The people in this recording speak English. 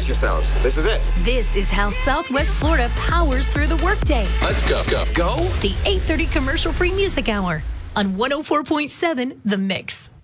Brace yourselves. This is it. This is how Southwest Florida powers through the workday. Let's go. The 8:30 commercial-free music hour on 104.7 The Mix.